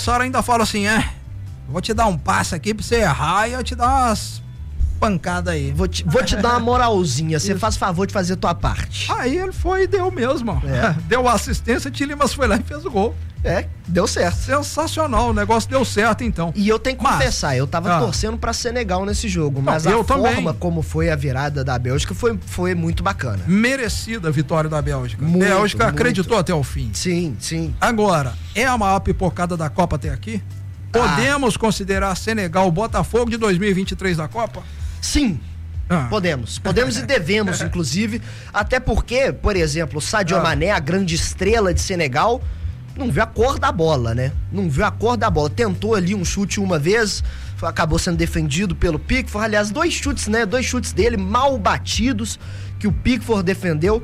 adversário ainda fala assim, vou te dar um passe aqui pra você errar e eu te dar umas pancadas aí. Vou te dar uma moralzinha, você faz favor de fazer a tua parte. Aí ele foi e deu mesmo, deu a assistência, Tilimas foi lá e fez o gol. Deu certo. Sensacional, o negócio deu certo então. E eu tenho que confessar, eu tava torcendo pra Senegal nesse jogo, mas a forma como foi a virada da Bélgica foi muito bacana. Merecida a vitória da Bélgica. A Bélgica acreditou até o fim. Sim, sim. Agora, é a maior pipocada da Copa até aqui? Podemos considerar Senegal o Botafogo de 2023 da Copa? Sim. Podemos e devemos, inclusive, até porque, por exemplo, o Sadio Mané, a grande estrela de Senegal, não viu a cor da bola, né? Tentou ali um chute uma vez, acabou sendo defendido pelo Pickford. Aliás, dois chutes dele mal batidos que o Pickford defendeu.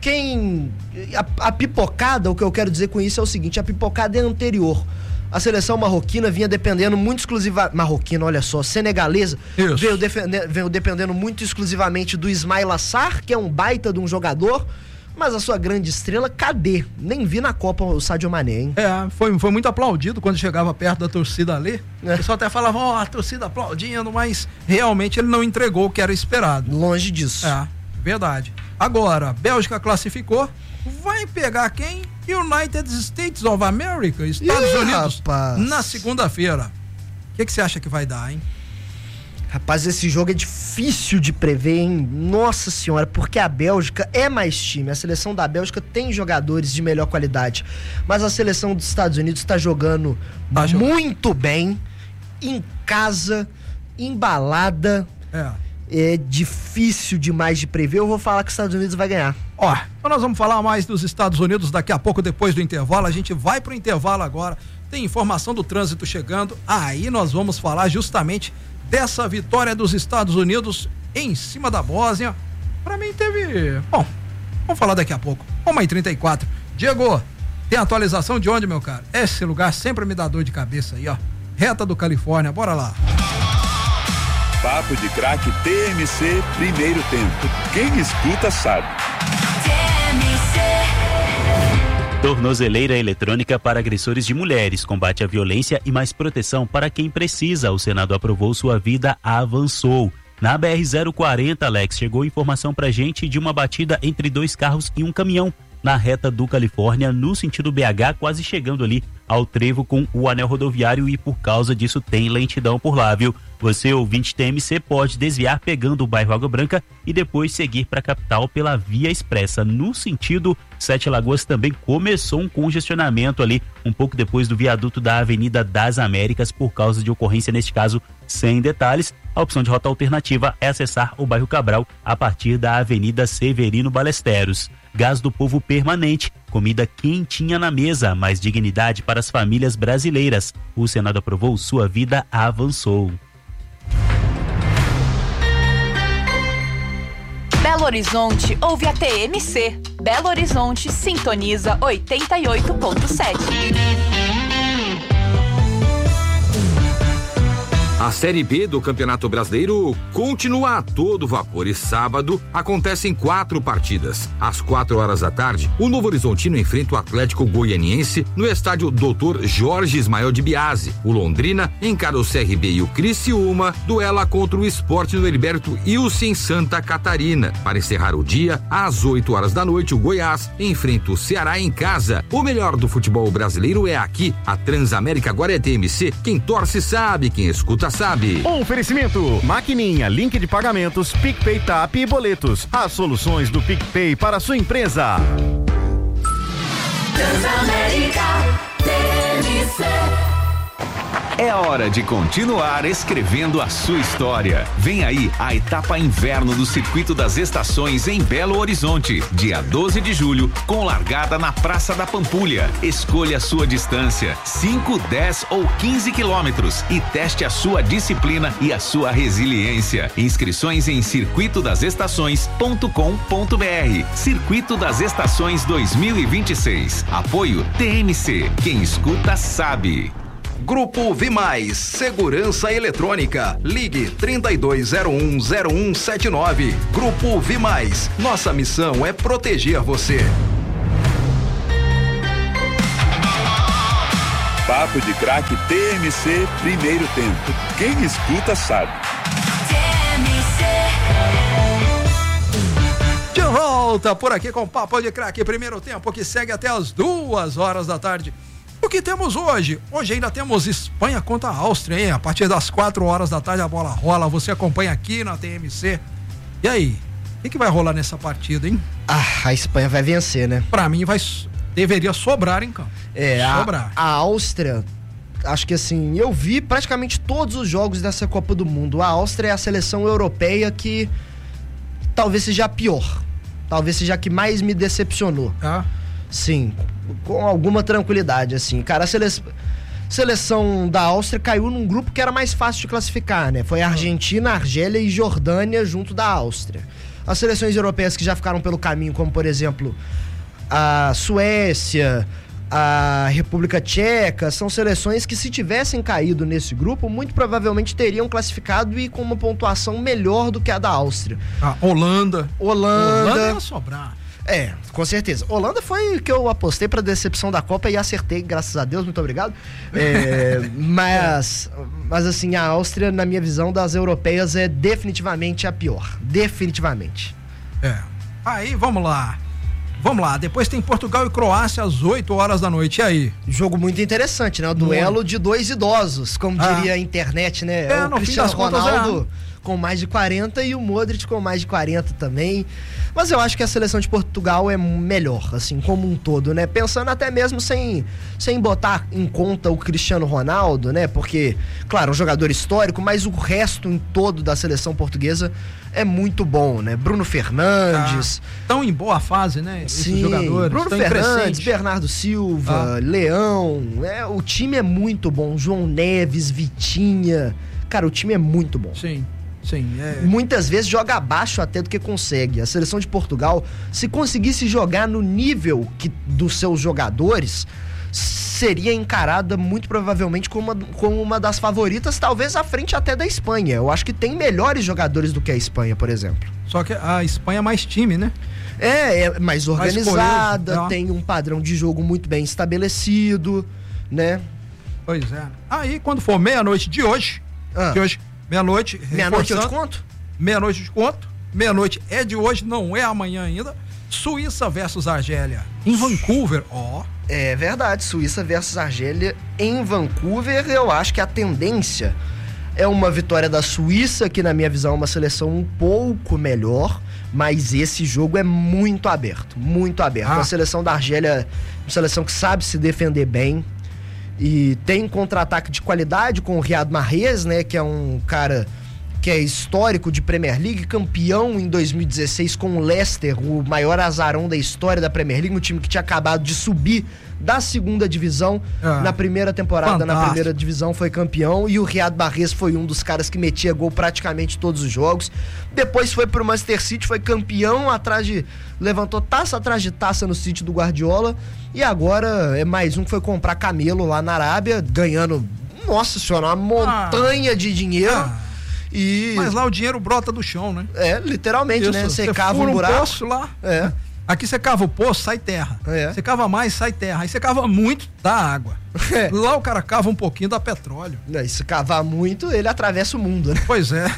A pipocada, o que eu quero dizer com isso é o seguinte, a pipocada é anterior. A seleção marroquina vinha dependendo muito senegalesa, veio dependendo muito exclusivamente do Ismaïla Sarr, que é um baita de um jogador, mas a sua grande estrela, cadê? Nem vi na Copa o Sadio Mané, hein? Foi muito aplaudido quando chegava perto da torcida ali. O pessoal até falava, a torcida aplaudindo, mas realmente ele não entregou o que era esperado. Longe disso. Verdade. Agora, Bélgica classificou, vai pegar quem? United States of America, Estados Unidos, rapaz, na segunda-feira. O que você acha que vai dar, hein? Rapaz, esse jogo é difícil de prever, hein? Nossa senhora, porque a Bélgica é mais time. A seleção da Bélgica tem jogadores de melhor qualidade, mas a seleção dos Estados Unidos está jogando muito bem, em casa, embalada. É difícil demais de prever. Eu vou falar que os Estados Unidos vai ganhar. Então nós vamos falar mais dos Estados Unidos daqui a pouco, depois do intervalo. A gente vai pro intervalo agora. Tem informação do trânsito chegando. Aí nós vamos falar justamente dessa vitória dos Estados Unidos em cima da Bósnia. Pra mim teve... Bom, vamos falar daqui a pouco. 1h34. Diego, tem atualização de onde, meu cara? Esse lugar sempre me dá dor de cabeça aí, Reta do Califórnia. Bora lá. Papo de Craque TMC, primeiro tempo. Quem escuta sabe. Tornozeleira eletrônica para agressores de mulheres, combate à violência e mais proteção para quem precisa. O Senado aprovou, sua vida avançou. Na BR-040, Alex, chegou informação pra gente de uma batida entre dois carros e um caminhão na reta do Califórnia, no sentido BH, quase chegando ali ao trevo com o anel rodoviário, e por causa disso tem lentidão por lá, viu? Você, ouvinte TMC, pode desviar pegando o bairro Água Branca e depois seguir para a capital pela via expressa. No sentido Sete Lagoas também começou um congestionamento ali um pouco depois do viaduto da Avenida das Américas, por causa de ocorrência, neste caso sem detalhes. A opção de rota alternativa é acessar o bairro Cabral a partir da Avenida Severino Balesteros. Gás do Povo permanente, comida quentinha na mesa, mais dignidade para as famílias brasileiras. O Senado aprovou, sua vida avançou. Belo Horizonte ouve a TMC. Belo Horizonte sintoniza 88.7. A Série B do Campeonato Brasileiro continua a todo vapor e sábado acontecem 4 partidas. Às 4h da tarde, o Novo Horizontino enfrenta o Atlético Goianiense no estádio Dr. Jorge Ismael de Biasi. O Londrina encara o CRB e o Criciúma duela contra o Sport no Heriberto Ilse em Santa Catarina. Para encerrar o dia, às 8h da noite, o Goiás enfrenta o Ceará em casa. O melhor do futebol brasileiro é aqui. A Transamérica agora é TMC. Quem torce sabe, quem escuta sabe. Oferecimento: Maquininha, link de pagamentos, PicPay, TAP e boletos. As soluções do PicPay para a sua empresa. Transamérica TMC. É hora de continuar escrevendo a sua história. Vem aí a etapa inverno do Circuito das Estações em Belo Horizonte, dia 12 de julho, com largada na Praça da Pampulha. Escolha a sua distância, 5, 10 ou 15 quilômetros, e teste a sua disciplina e a sua resiliência. Inscrições em circuitodasestações.com.br. Circuito das Estações 2026. Apoio TMC. Quem escuta sabe. Grupo Vimais, Segurança Eletrônica. Ligue 32010179. Grupo Vimais. Nossa missão é proteger você. Papo de Craque TMC, primeiro tempo. Quem escuta sabe. De volta por aqui com o Papo de Craque, primeiro tempo, que segue até as 2h da tarde. O que temos hoje? Hoje ainda temos Espanha contra a Áustria, hein? A partir das 4h da tarde a bola rola, você acompanha aqui na TMC. E aí, o que vai rolar nessa partida, hein? A Espanha vai vencer, né? Pra mim deveria sobrar em campo. Sobrar. A Áustria, acho que assim, eu vi praticamente todos os jogos dessa Copa do Mundo. A Áustria é a seleção europeia que talvez seja a pior. Talvez seja a que mais me decepcionou. Sim, com alguma tranquilidade, assim. Cara, a seleção da Áustria caiu num grupo que era mais fácil de classificar, né? Foi a Argentina, Argélia e Jordânia junto da Áustria. As seleções europeias que já ficaram pelo caminho, como por exemplo a Suécia, a República Tcheca, são seleções que, se tivessem caído nesse grupo, muito provavelmente teriam classificado e com uma pontuação melhor do que a da Áustria. Holanda ia sobrar. Com certeza. Holanda foi o que eu apostei pra decepção da Copa e acertei, graças a Deus, muito obrigado. Mas assim, a Áustria, na minha visão, das europeias é definitivamente a pior. Definitivamente. Aí, vamos lá, depois tem Portugal e Croácia às 8h da noite, e aí? Jogo muito interessante, né? O duelo de dois idosos, como diria a internet, né? O Cristiano Ronaldo com mais de 40 e o Modric com mais de 40 também. Mas eu acho que a seleção de Portugal é melhor, assim, como um todo, né? Pensando até mesmo sem botar em conta o Cristiano Ronaldo, né? Porque, claro, um jogador histórico, mas o resto em todo da seleção portuguesa é muito bom, né? Bruno Fernandes. Estão em boa fase, né? Sim, esses jogadores. Bruno Fernandes, Bernardo Silva, Leão. O time é muito bom. João Neves, Vitinha. Cara, o time é muito bom. Sim. Muitas vezes joga abaixo até do que consegue. A seleção de Portugal, se conseguisse jogar no nível dos seus jogadores, seria encarada muito provavelmente como uma das favoritas, talvez à frente até da Espanha. Eu acho que tem melhores jogadores do que a Espanha, por exemplo. Só que a Espanha é mais time, né? É mais organizada, tem um padrão de jogo muito bem estabelecido, né? Pois é. Aí, quando for meia-noite de hoje, meia-noite eu te conto? Meia-noite eu te conto. Meia-noite é de hoje, não é amanhã ainda. Suíça versus Argélia, em Vancouver, É verdade, Suíça versus Argélia em Vancouver. Eu acho que a tendência é uma vitória da Suíça, que na minha visão é uma seleção um pouco melhor, mas esse jogo é muito aberto, muito aberto. A seleção da Argélia é uma seleção que sabe se defender bem e tem contra-ataque de qualidade com o Riyad Mahrez, né, que é um cara que é histórico de Premier League, campeão em 2016 com o Leicester, o maior azarão da história da Premier League, um time que tinha acabado de subir da segunda divisão na primeira temporada. Fantástico. Na primeira divisão foi campeão, e o Riyad Mahrez foi um dos caras que metia gol praticamente todos os jogos. Depois foi pro Manchester City, foi campeão levantou taça atrás de taça no City do Guardiola, e agora é mais um que foi comprar camelo lá na Arábia, ganhando, nossa senhora, uma montanha de dinheiro. Mas lá o dinheiro brota do chão, né? Literalmente, né? Você cava um buraco. Poço lá. Aqui você cava o poço, sai terra. Você cava mais, sai terra. Aí você cava muito, dá água. Lá o cara cava um pouquinho, dá petróleo. E se cavar muito, ele atravessa o mundo, né? Pois é.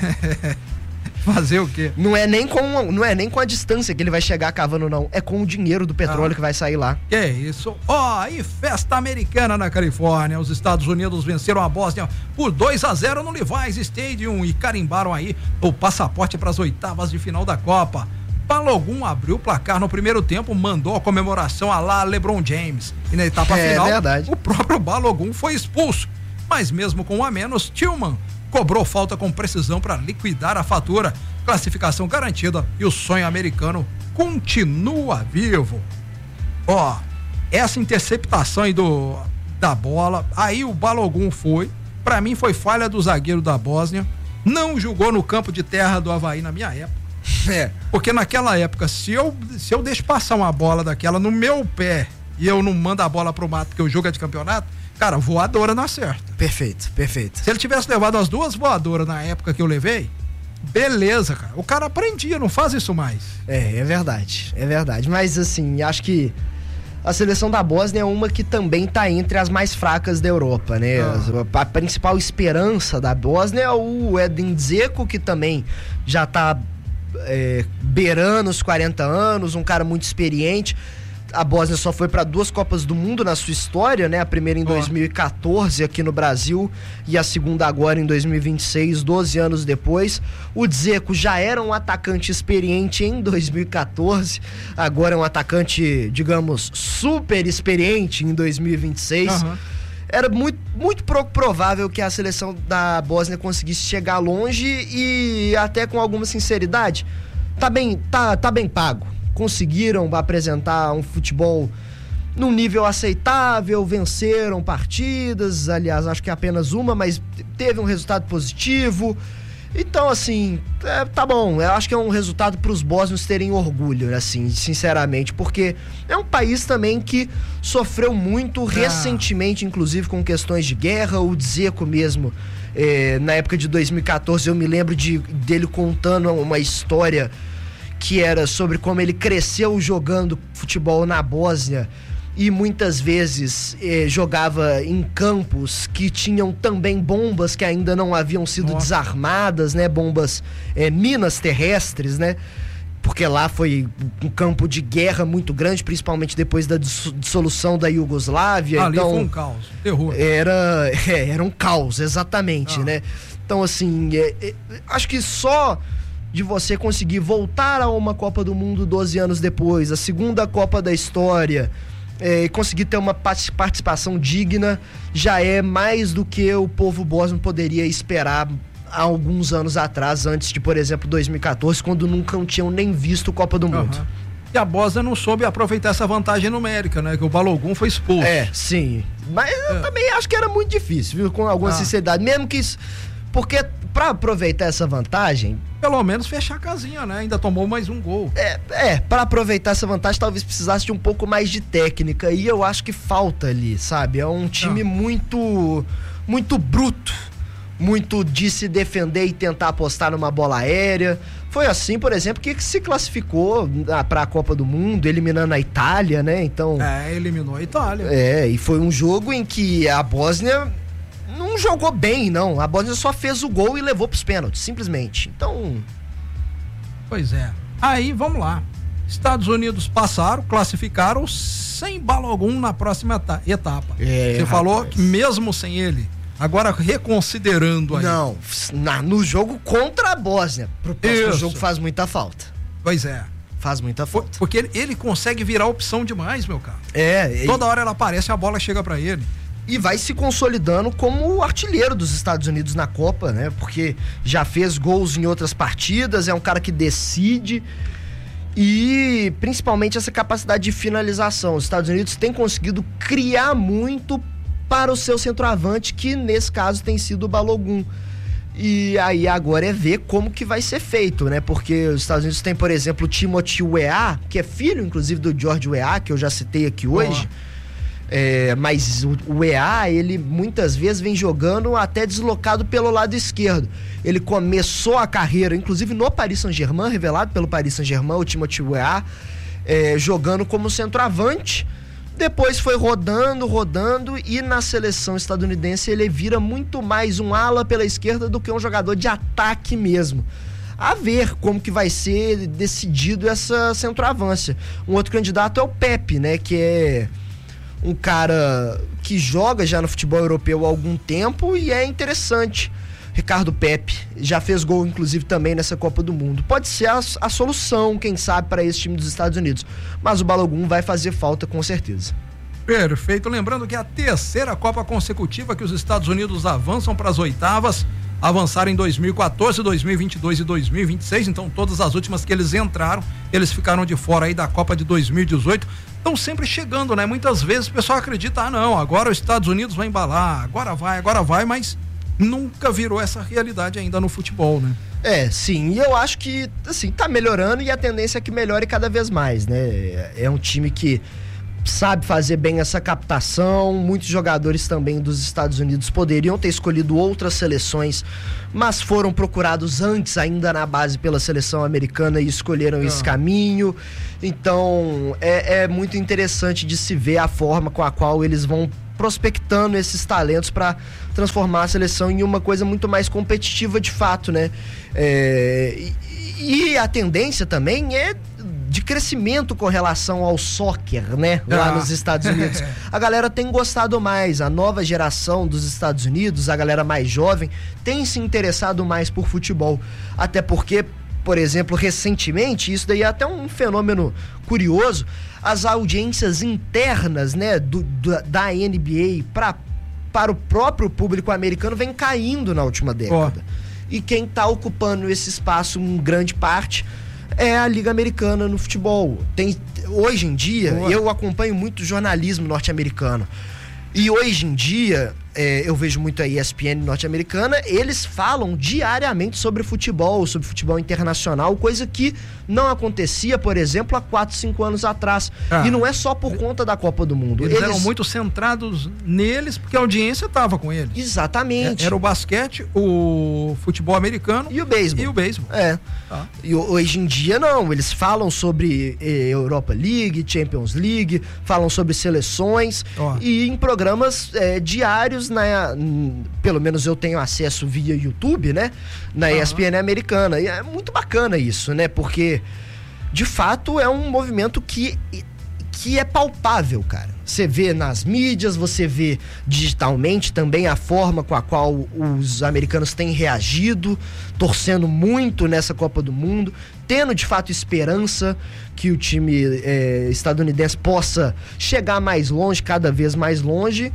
Fazer o quê? Não é nem com a distância que ele vai chegar cavando, não. É com o dinheiro do petróleo que vai sair lá. Que isso. E festa americana na Califórnia. Os Estados Unidos venceram a Bósnia por 2-0 no Levi's Stadium e carimbaram aí o passaporte para as oitavas de final da Copa. Balogun abriu o placar no primeiro tempo, mandou a comemoração a lá LeBron James. E na etapa final, o próprio Balogun foi expulso. Mas mesmo com um a menos, Tillman cobrou falta com precisão para liquidar a fatura. Classificação garantida e o sonho americano continua vivo. Essa interceptação aí da bola, aí o Balogun pra mim foi falha do zagueiro da Bósnia, não jogou no campo de terra do Avaí na minha época. Porque naquela época, se eu deixo passar uma bola daquela no meu pé e eu não mando a bola pro mato porque o jogo é de campeonato, cara, voadora não acerta. Perfeito. Se ele tivesse levado as duas voadoras na época que eu levei, beleza, cara. O cara aprendia, não faz isso mais. É verdade. Mas assim, acho que A seleção da Bósnia é uma que também está entre as mais fracas da Europa, né? A principal esperança da Bósnia é o Edin Dzeko, que também já está beirando os 40 anos, um cara muito experiente. A Bósnia só foi para 2 Copas do Mundo na sua história, né? A primeira em 2014 aqui no Brasil e a segunda agora em 2026, 12 anos depois. O Dzeko já era um atacante experiente em 2014, agora é um atacante, digamos, super experiente em 2026. Era muito provável que a seleção da Bósnia conseguisse chegar longe e até com alguma sinceridade, tá bem pago. Conseguiram apresentar um futebol num nível aceitável, venceram partidas, aliás, acho que apenas uma, mas teve um resultado positivo. Então, assim, tá bom. Eu acho que é um resultado para os bósnios terem orgulho, assim, sinceramente, porque é um país também que sofreu muito recentemente, inclusive com questões de guerra. O Dzeko mesmo, na época de 2014, eu me lembro dele contando uma história que era sobre como ele cresceu jogando futebol na Bósnia e muitas vezes jogava em campos que tinham também bombas que ainda não haviam sido desarmadas, né? Bombas, minas terrestres, né? Porque lá foi um campo de guerra muito grande, principalmente depois da dissolução da Iugoslávia. Ali então, foi um caos, terror. Era um caos, exatamente, né? Então, assim, acho que só de você conseguir voltar a uma Copa do Mundo 12 anos depois, a segunda Copa da história, e conseguir ter uma participação digna, já é mais do que o povo bósnio poderia esperar há alguns anos atrás, antes de, por exemplo, 2014, quando nunca tinham nem visto Copa do Mundo. E a Bósnia não soube aproveitar essa vantagem numérica, né? Que o Balogun foi expulso. Sim. Mas eu também acho que era muito difícil, viu? Com alguma sinceridade. Mesmo que isso... Porque pra aproveitar essa vantagem... Pelo menos fechar a casinha, né? Ainda tomou mais um gol. Pra aproveitar essa vantagem talvez precisasse de um pouco mais de técnica, e eu acho que falta ali, sabe? É um time muito bruto, muito de se defender e tentar apostar numa bola aérea. Foi assim, por exemplo, que se classificou pra Copa do Mundo, eliminando a Itália, né? Então... eliminou a Itália. E foi um jogo em que a Bósnia não jogou bem, não. A Bósnia só fez o gol e levou pros pênaltis, simplesmente. Então... Pois é. Aí, vamos lá. Estados Unidos passaram, classificaram sem Balogun na próxima etapa. Você falou que mesmo sem ele, agora reconsiderando aí. Não, no jogo contra a Bósnia. Pro próximo jogo faz muita falta. Pois é. Faz muita falta. Porque ele consegue virar opção demais, meu cara. Toda hora ela aparece e a bola chega pra ele. E vai se consolidando como o artilheiro dos Estados Unidos na Copa, né? Porque já fez gols em outras partidas, é um cara que decide, e principalmente essa capacidade de finalização. Os Estados Unidos têm conseguido criar muito para o seu centroavante, que nesse caso tem sido o Balogun. E aí agora é ver como que vai ser feito, né? Porque os Estados Unidos tem, por exemplo, o Timothy Weah, que é filho, inclusive, do George Weah, que eu já citei aqui hoje. Mas o Weah, ele muitas vezes vem jogando até deslocado pelo lado esquerdo. Ele começou a carreira, inclusive no Paris Saint-Germain, revelado pelo Paris Saint-Germain, o Timothy Weah, jogando como centroavante. Depois foi rodando, e na seleção estadunidense ele vira muito mais um ala pela esquerda do que um jogador de ataque mesmo. A ver como que vai ser decidido essa centroavância. Um outro candidato é o Pepe, né, que é um cara que joga já no futebol europeu há algum tempo e é interessante. Ricardo Pepe já fez gol, inclusive, também nessa Copa do Mundo. Pode ser a solução, quem sabe, para esse time dos Estados Unidos. Mas o Balogun vai fazer falta, com certeza. Perfeito. Lembrando que é a terceira Copa consecutiva que os Estados Unidos avançam para as oitavas. Avançaram em 2014, 2022 e 2026. Então, todas as últimas que eles entraram, eles ficaram de fora aí da Copa de 2018. Estão sempre chegando, né? Muitas vezes o pessoal acredita, não, agora os Estados Unidos vai embalar, agora vai, mas nunca virou essa realidade ainda no futebol, né? Sim, e eu acho que, assim, tá melhorando, e a tendência é que melhore cada vez mais, né? É um time que sabe fazer bem essa captação. Muitos jogadores também dos Estados Unidos poderiam ter escolhido outras seleções, mas foram procurados antes ainda na base pela seleção americana e escolheram esse caminho. Então é muito interessante de se ver a forma com a qual eles vão prospectando esses talentos para transformar a seleção em uma coisa muito mais competitiva de fato, né? E a tendência também é de crescimento com relação ao soccer, né? Lá nos Estados Unidos. A galera tem gostado mais, a nova geração dos Estados Unidos, a galera mais jovem, tem se interessado mais por futebol. Até porque, por exemplo, recentemente, isso daí é até um fenômeno curioso, as audiências internas, né, da NBA para o próprio público americano vem caindo na última década. E quem está ocupando esse espaço em grande parte é a Liga Americana no futebol. Hoje em dia, eu acompanho muito jornalismo norte-americano. E hoje em dia, eu vejo muito a ESPN norte-americana, eles falam diariamente sobre futebol internacional, coisa que não acontecia, por exemplo, há 4, 5 anos atrás. E não é só por conta da Copa do Mundo. Eles eram muito centrados neles, porque a audiência estava com eles. Exatamente. Era o basquete, o futebol americano e o beisebol. E hoje em dia não, eles falam sobre Europa League, Champions League, falam sobre seleções e em programas diários, pelo menos eu tenho acesso via YouTube, né? Na ESPN americana. E é muito bacana isso, né? Porque, de fato, é um movimento que é palpável, cara. Você vê nas mídias, você vê digitalmente também a forma com a qual os americanos têm reagido, torcendo muito nessa Copa do Mundo, tendo de fato esperança que o time estadunidense possa chegar mais longe, cada vez mais longe,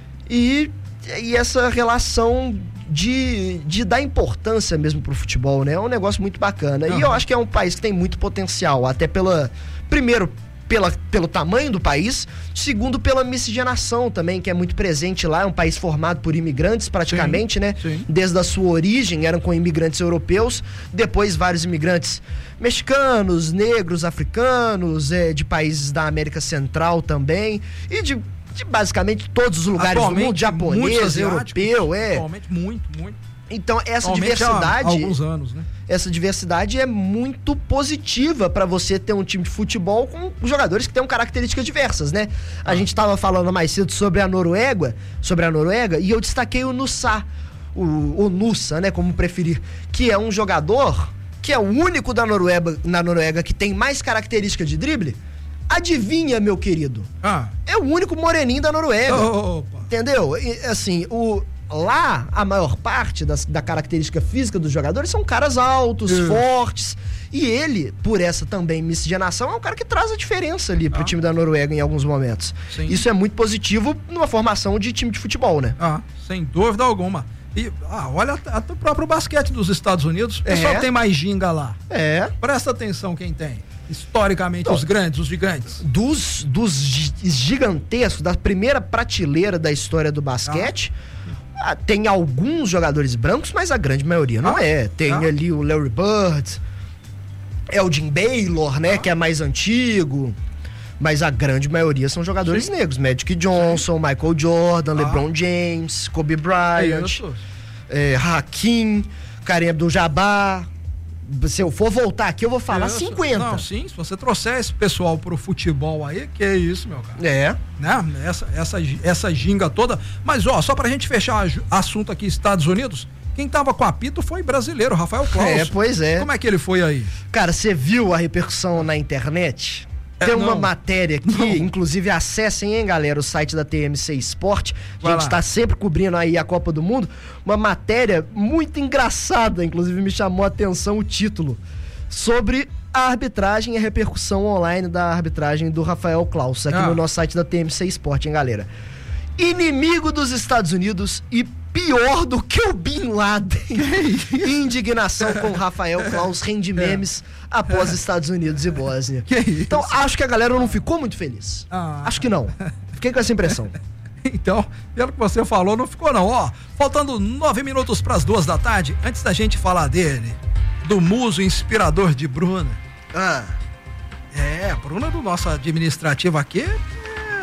e essa relação de dar importância mesmo pro futebol, né? É um negócio muito bacana. E eu acho que é um país que tem muito potencial, até primeiro, pelo tamanho do país, segundo, pela miscigenação também, que é muito presente lá. É um país formado por imigrantes praticamente, né? Sim. Desde a sua origem eram com imigrantes europeus, depois vários imigrantes mexicanos, negros, africanos, de países da América Central também, e de basicamente todos os lugares do mundo, japonês, europeu, Atualmente muito. Então essa diversidade, há alguns anos, né? Essa diversidade é muito positiva para você ter um time de futebol com jogadores que tenham características diversas, né? A gente estava falando mais cedo sobre a Noruega, e eu destaquei o Nusa, o Nusa, né, como preferir, que é um jogador que é o único na Noruega que tem mais característica de drible. Adivinha, meu querido? É o único moreninho da Noruega. Entendeu? E, assim, lá, a maior parte da característica física dos jogadores são caras altos, fortes. E ele, por essa também miscigenação, é um cara que traz a diferença ali pro time da Noruega em alguns momentos. Sim. Isso é muito positivo numa formação de time de futebol, né? Sem dúvida alguma. E olha até o próprio basquete dos Estados Unidos. O pessoal tem mais ginga lá. Presta atenção quem tem. Historicamente, os gigantes. Dos gigantescos, da primeira prateleira da história do basquete, tem alguns jogadores brancos, mas a grande maioria não é. Tem ali o Larry Bird, Elgin Baylor, né, que é mais antigo, mas a grande maioria são jogadores negros. Magic Johnson, Michael Jordan, LeBron James, Kobe Bryant, Hakim, Kareem Abdul-Jabbar. Se eu for voltar aqui, eu vou falar 50. Não, sim, se você trouxer esse pessoal pro futebol aí, que é isso, meu cara. Né? Essa ginga toda. Mas, só pra gente fechar o assunto aqui, Estados Unidos, quem tava com apito foi brasileiro, Rafael Claus. Pois é. Como é que ele foi aí? Cara, você viu a repercussão na internet? Tem uma matéria aqui, inclusive acessem, hein, galera, o site da TMC Sport. A gente tá sempre cobrindo aí a Copa do Mundo. Uma matéria muito engraçada, inclusive me chamou a atenção o título, sobre a arbitragem e a repercussão online da arbitragem do Rafael Claus, aqui no nosso site da TMC Sport, hein, galera. Inimigo dos Estados Unidos e pior do que o Bin Laden. Indignação com Rafael Claus rende memes após Estados Unidos e Bósnia. Então, acho que a galera não ficou muito feliz. Acho que não. Fiquei com essa impressão. Então, pelo que você falou, não ficou não. Faltando 9 minutos para as 2 da tarde, antes da gente falar dele, do muso inspirador de Bruna. Bruna do nosso administrativo aqui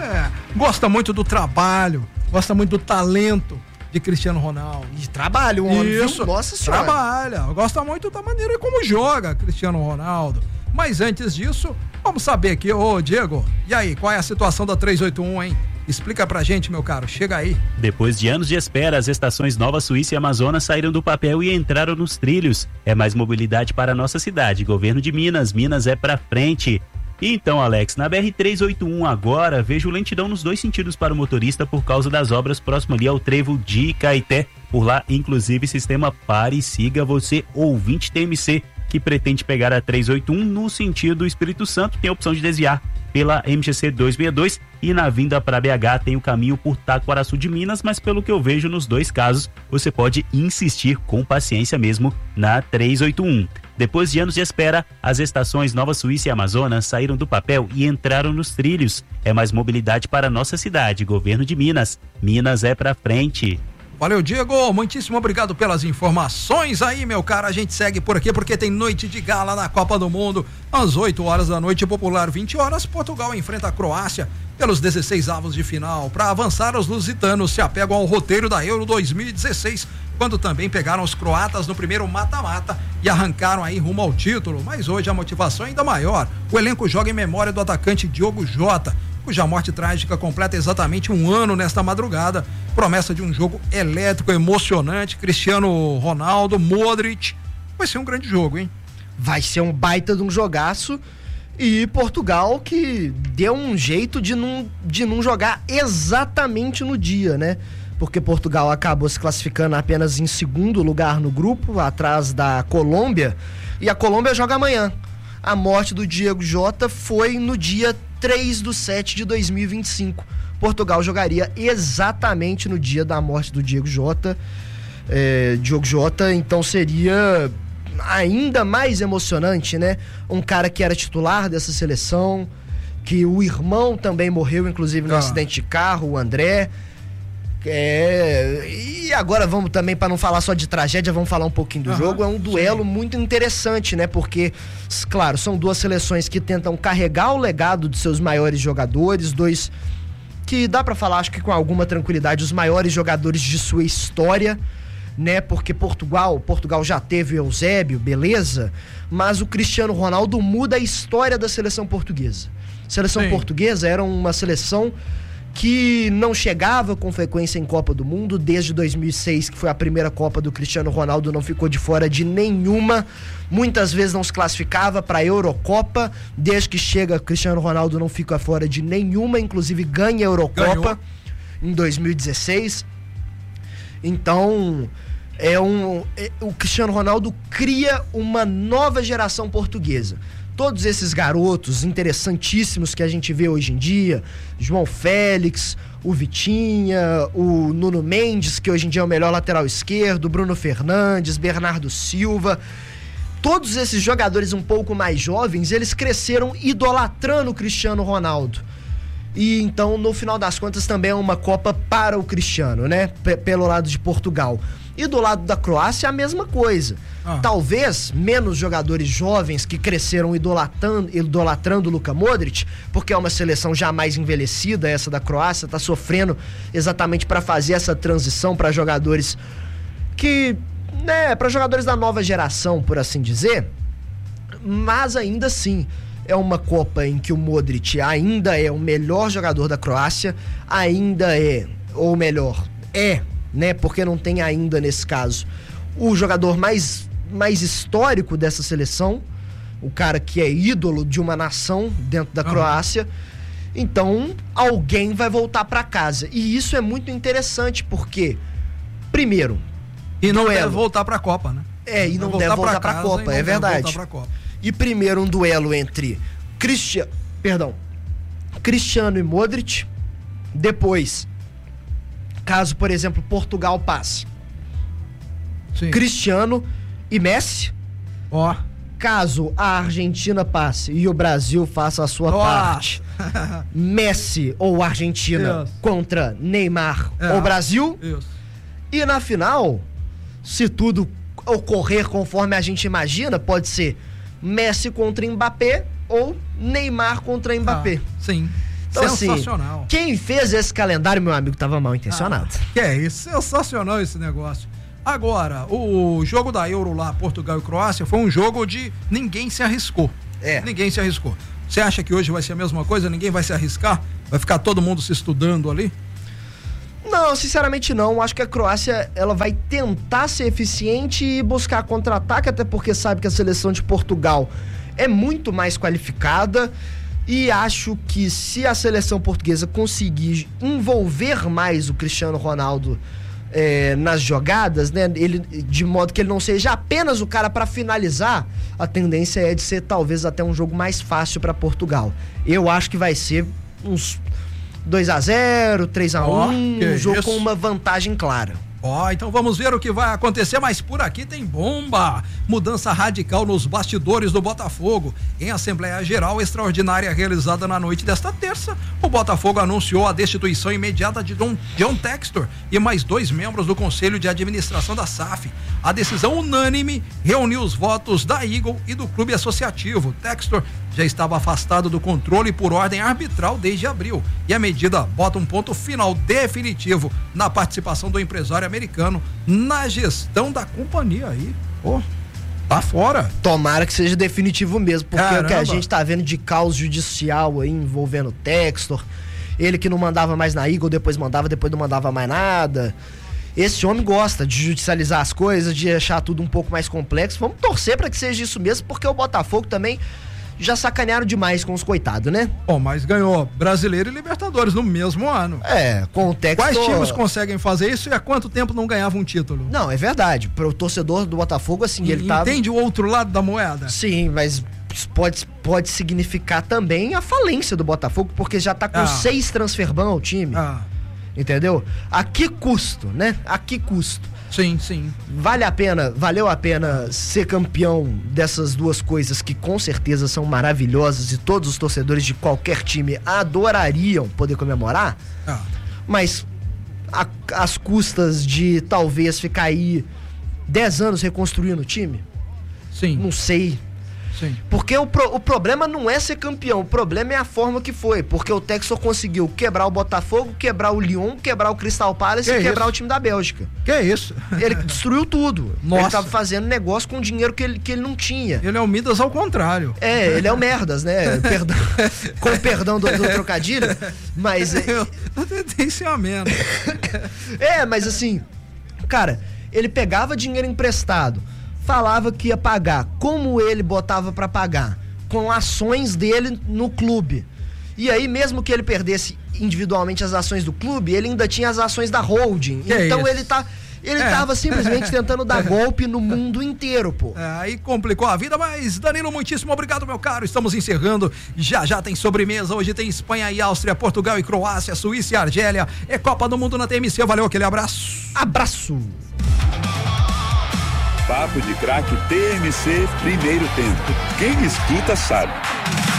Gosta muito do trabalho, gosta muito do talento de Cristiano Ronaldo. De trabalho, o homem, isso, nossa senhora. Trabalha, gosta muito da maneira como joga Cristiano Ronaldo. Mas antes disso, vamos saber aqui, ô Diego, e aí, qual é a situação da 381, hein? Explica pra gente, meu caro, chega aí. Depois de anos de espera, as estações Nova Suíça e Amazonas saíram do papel e entraram nos trilhos. É mais mobilidade para a nossa cidade. Governo de Minas, Minas é pra frente. E então, Alex, na BR-381 agora, vejo lentidão nos dois sentidos para o motorista por causa das obras próximo ali ao trevo de Caeté. Por lá, inclusive, sistema Pare e Siga. Você, ouvinte TMC, que pretende pegar a 381 no sentido Espírito Santo, tem a opção de desviar pela MGC 262 e na vinda para BH tem o caminho por Taquaraçu de Minas, mas pelo que eu vejo nos dois casos, você pode insistir com paciência mesmo na 381. Depois de anos de espera, as estações Nova Suíça e Amazonas saíram do papel e entraram nos trilhos. É mais mobilidade para a nossa cidade. Governo de Minas. Minas é pra frente. Valeu, Diego, muitíssimo obrigado pelas informações aí, meu cara. A gente segue por aqui porque tem noite de gala na Copa do Mundo. Às 8 horas da noite, popular 20 horas, Portugal enfrenta a Croácia pelos 16 avos de final. Para avançar, os lusitanos se apegam ao roteiro da Euro 2016, quando também pegaram os croatas no primeiro mata-mata e arrancaram aí rumo ao título. Mas hoje a motivação é ainda maior. O elenco joga em memória do atacante Diogo Jota, cuja morte trágica completa exatamente um ano nesta madrugada. Promessa de um jogo elétrico, emocionante. Cristiano Ronaldo, Modric. Vai ser um grande jogo, hein? Vai ser um baita de um jogaço. E Portugal que deu um jeito de não jogar exatamente no dia, né? Porque Portugal acabou se classificando apenas em segundo lugar no grupo, atrás da Colômbia. E a Colômbia joga amanhã. A morte do Diogo Jota foi no dia 3/7/2025. Portugal jogaria exatamente no dia da morte do Diogo Jota. Diogo Jota, então seria ainda mais emocionante, né? Um cara que era titular dessa seleção, que o irmão também morreu, inclusive, no acidente de carro, o André. E agora vamos também, para não falar só de tragédia, vamos falar um pouquinho do jogo. É um duelo muito interessante, né? Porque, claro, são duas seleções que tentam carregar o legado de seus maiores jogadores, dois que dá para falar, acho que com alguma tranquilidade, os maiores jogadores de sua história, né? Porque Portugal já teve o Eusébio, beleza, mas o Cristiano Ronaldo muda a história da seleção portuguesa. A seleção portuguesa era uma seleção que não chegava com frequência em Copa do Mundo. Desde 2006, que foi a primeira Copa do Cristiano Ronaldo, não ficou de fora de nenhuma. Muitas vezes não se classificava para a Eurocopa. Desde que chega, Cristiano Ronaldo não fica fora de nenhuma, inclusive ganha a Eurocopa em 2016. Então, o Cristiano Ronaldo cria uma nova geração portuguesa. Todos esses garotos interessantíssimos que a gente vê hoje em dia, João Félix, o Vitinha, o Nuno Mendes, que hoje em dia é o melhor lateral esquerdo, Bruno Fernandes, Bernardo Silva, todos esses jogadores um pouco mais jovens, eles cresceram idolatrando o Cristiano Ronaldo. E então, no final das contas, também é uma Copa para o Cristiano, né? Pelo lado de Portugal. E do lado da Croácia, a mesma coisa. Talvez menos jogadores jovens que cresceram idolatrando o Luka Modric, porque é uma seleção já mais envelhecida, essa da Croácia, tá sofrendo exatamente para fazer essa transição para jogadores que, né, para jogadores da nova geração, por assim dizer. Mas ainda assim, é uma Copa em que o Modric ainda é o melhor jogador da Croácia, ainda é, ou melhor, né, porque não tem ainda nesse caso, o jogador mais histórico dessa seleção, o cara que é ídolo de uma nação dentro da Croácia. Então, alguém vai voltar para casa. E isso é muito interessante porque, primeiro, e não deve voltar para a Copa, né? E não deve voltar para a Copa, é verdade. E primeiro um duelo entre Cristiano e Modric. Depois, caso, por exemplo, Portugal passe, Cristiano e Messi. Caso a Argentina passe e o Brasil faça a sua parte, Messi ou Argentina contra Neymar ou Brasil. E na final, se tudo ocorrer conforme a gente imagina, pode ser Messi contra Mbappé ou Neymar contra Mbappé. Então, sensacional. Assim, quem fez esse calendário, meu amigo, tava mal intencionado. Que é isso, sensacional esse negócio. Agora, o jogo da Euro lá, Portugal e Croácia, foi um jogo de ninguém se arriscou. Ninguém se arriscou. Você acha que hoje vai ser a mesma coisa? Ninguém vai se arriscar? Vai ficar todo mundo se estudando ali? Não, sinceramente não. Acho que a Croácia ela vai tentar ser eficiente e buscar contra-ataque, até porque sabe que a seleção de Portugal é muito mais qualificada. E acho que se a seleção portuguesa conseguir envolver mais o Cristiano Ronaldo nas jogadas, né, de modo que ele não seja apenas o cara para finalizar, a tendência é de ser talvez até um jogo mais fácil para Portugal. Eu acho que vai ser uns 2-0, 3-1, um jogo com uma vantagem clara. Então vamos ver o que vai acontecer, mas por aqui tem bomba. Mudança radical nos bastidores do Botafogo. Em Assembleia Geral Extraordinária realizada na noite desta terça, o Botafogo anunciou a destituição imediata de John Textor e mais 2 membros do Conselho de Administração da SAF. A decisão unânime reuniu os votos da Eagle e do clube associativo. Textor já estava afastado do controle por ordem arbitral desde abril, e a medida bota um ponto final definitivo na participação do empresário americano na gestão da companhia aí. Tá fora. Tomara que seja definitivo mesmo, porque o que a gente tá vendo de caos judicial aí envolvendo o Textor, ele que não mandava mais na Eagle, depois mandava, depois não mandava mais nada. Esse homem gosta de judicializar as coisas, de achar tudo um pouco mais complexo. Vamos torcer para que seja isso mesmo, porque o Botafogo também já sacanearam demais com os coitados, né? Mas ganhou Brasileiro e Libertadores no mesmo ano. Com o Textor... Quais times conseguem fazer isso e há quanto tempo não ganhava um título? Não, é verdade. Pro torcedor do Botafogo, assim, ele tá... Entende o outro lado da moeda? Sim, mas pode significar também a falência do Botafogo, porque já tá com 6 transferban ao time. Entendeu? A que custo, né? A que custo? Sim. Valeu a pena ser campeão dessas duas coisas que com certeza são maravilhosas e todos os torcedores de qualquer time adorariam poder comemorar, mas as custas de talvez ficar aí 10 anos reconstruindo o time? Sim. Não sei. Sim. Porque o problema não é ser campeão, o problema é a forma que foi, porque o Textor conseguiu quebrar o Botafogo, quebrar o Lyon, quebrar o Crystal Palace e quebrar o time da Bélgica. Que isso? Ele destruiu tudo. Nossa. Ele tava fazendo negócio com dinheiro que ele não tinha. Ele é o Midas ao contrário. Ele é o Merdas, né? Perdão, com o perdão do trocadilho, mas... Eu tentei ser ameno. Mas assim, cara, ele pegava dinheiro emprestado, falava que ia pagar, como ele botava pra pagar? Com ações dele no clube. E aí, mesmo que ele perdesse individualmente as ações do clube, ele ainda tinha as ações da holding. Então ele tava simplesmente tentando dar golpe no mundo inteiro, pô. Aí complicou a vida, mas Danilo, muitíssimo obrigado, meu caro. Estamos encerrando. Já tem sobremesa. Hoje tem Espanha e Áustria, Portugal e Croácia, Suíça e Argélia. É Copa do Mundo na TMC. Valeu, aquele abraço. Abraço. Papo de Craque TMC, primeiro tempo. Quem escuta sabe.